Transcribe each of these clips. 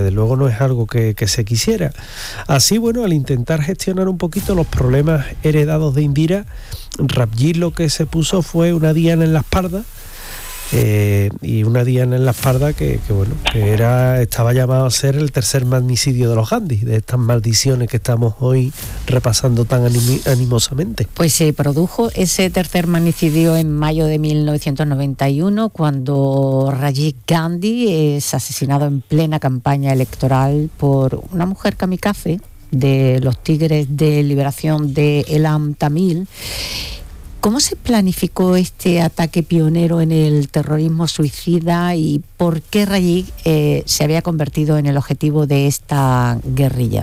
desde luego no es algo que se quisiera. Así, bueno, al intentar gestionar un poquito los problemas heredados de Indira, Rajiv lo que se puso fue una diana en la espalda, y una diana en la espalda que estaba llamado a ser el tercer magnicidio de los Gandhi, de estas maldiciones que estamos hoy repasando tan animosamente. Pues se produjo ese tercer magnicidio en mayo de 1991, cuando Rajiv Gandhi es asesinado en plena campaña electoral por una mujer kamikaze de los Tigres de Liberación de Elam Tamil. ¿Cómo se planificó este ataque pionero en el terrorismo suicida y por qué Rajiv se había convertido en el objetivo de esta guerrilla?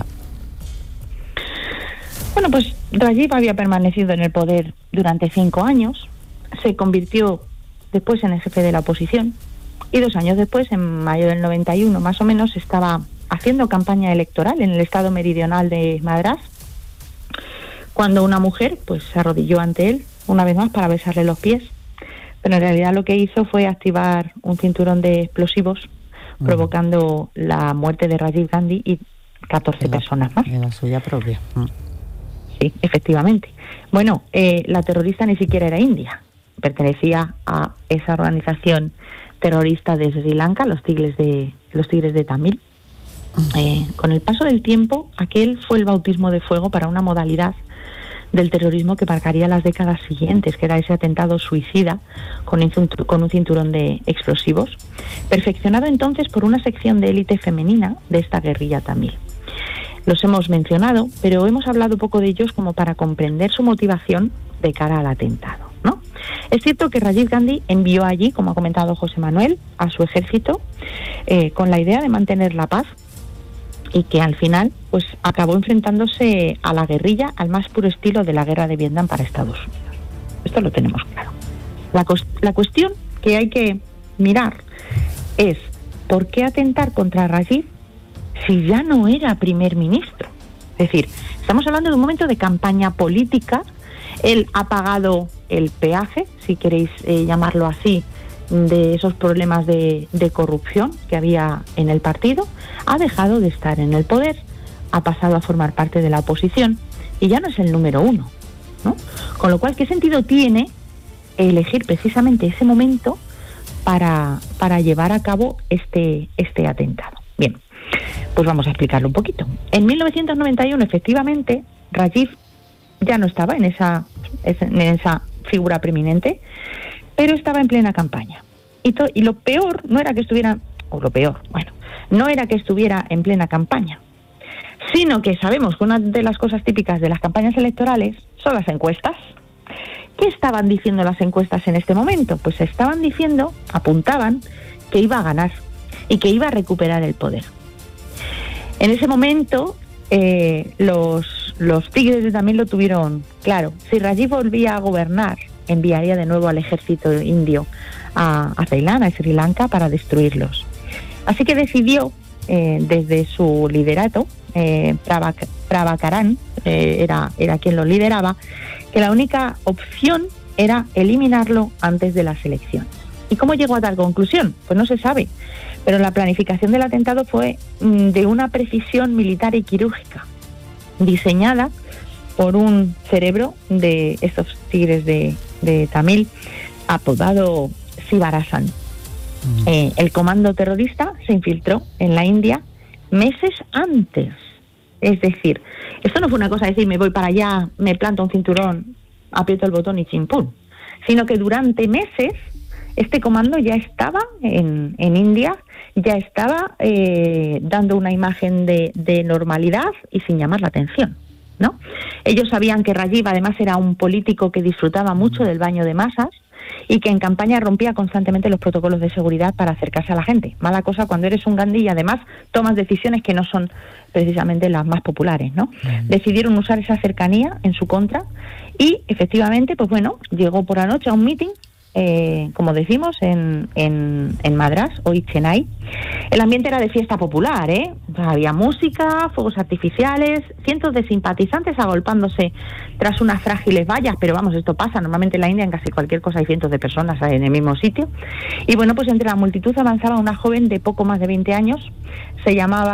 Bueno, pues Rajiv había permanecido en el poder durante 5 años, se convirtió después en el jefe de la oposición y 2 años después, en mayo del 91 más o menos, estaba haciendo campaña electoral en el estado meridional de Madrás, cuando una mujer pues se arrodilló ante él una vez más para besarle los pies, pero en realidad lo que hizo fue activar un cinturón de explosivos, provocando la muerte de Rajiv Gandhi y 14 personas más. De la suya propia. Sí, efectivamente. Bueno, la terrorista ni siquiera era india, pertenecía a esa organización terrorista de Sri Lanka, los Tigres de Tamil. Con el paso del tiempo, aquel fue el bautismo de fuego para una modalidad del terrorismo que marcaría las décadas siguientes, que era ese atentado suicida con un cinturón de explosivos, perfeccionado entonces por una sección de élite femenina de esta guerrilla tamil. Los hemos mencionado, pero hemos hablado poco de ellos como para comprender su motivación de cara al atentado, ¿no? Es cierto que Rajiv Gandhi envió allí, como ha comentado José Manuel, a su ejército con la idea de mantener la paz, y que al final pues acabó enfrentándose a la guerrilla al más puro estilo de la guerra de Vietnam para Estados Unidos. Esto lo tenemos claro. La cuestión que hay que mirar es ¿por qué atentar contra Rajiv si ya no era primer ministro? Es decir, estamos hablando de un momento de campaña política. Él ha pagado el peaje, si queréis llamarlo así, de esos problemas de corrupción que había en el partido, ha dejado de estar en el poder, ha pasado a formar parte de la oposición y ya no es el número 1, ¿no? Con lo cual, ¿qué sentido tiene elegir precisamente ese momento para llevar a cabo este atentado? Bien, pues vamos a explicarlo un poquito. En 1991, efectivamente, Rajiv ya no estaba en esa figura preeminente, pero estaba en plena campaña. Y lo peor no era que estuviera, no era que estuviera en plena campaña, sino que sabemos que una de las cosas típicas de las campañas electorales son las encuestas. ¿Qué estaban diciendo las encuestas en este momento? Pues apuntaban que iba a ganar y que iba a recuperar el poder. En ese momento, los Tigres también lo tuvieron claro. Si Rajiv volvía a gobernar, enviaría de nuevo al ejército indio a Ceilán, a Sri Lanka, para destruirlos. Así que decidió, desde su liderato, Prabhakaran era quien lo lideraba, que la única opción era eliminarlo antes de las elecciones. ¿Y cómo llegó a tal conclusión? Pues no se sabe, pero la planificación del atentado fue de una precisión militar y quirúrgica, diseñada por un cerebro de estos Tigres de Tamil, apodado Sivarasan. El comando terrorista se infiltró en la India meses antes. Es decir, esto no fue una cosa de decir me voy para allá, me planto un cinturón, aprieto el botón y chimpún, sino que durante meses este comando ya estaba en India, ya estaba dando una imagen de normalidad y sin llamar la atención, ¿no? Ellos sabían que Rajiv además era un político que disfrutaba mucho del baño de masas y que en campaña rompía constantemente los protocolos de seguridad para acercarse a la gente. Mala cosa cuando eres un Gandhi y además tomas decisiones que no son precisamente las más populares, ¿no? Decidieron usar esa cercanía en su contra y efectivamente, pues bueno, llegó por la noche a un meeting, como decimos, en Madrás, hoy Chennai. El ambiente era de fiesta popular, había música, fuegos artificiales, cientos de simpatizantes agolpándose tras unas frágiles vallas, pero vamos, esto pasa, normalmente en la India en casi cualquier cosa hay cientos de personas en el mismo sitio. Y bueno, pues entre la multitud avanzaba una joven de poco más de 20 años, se llamaba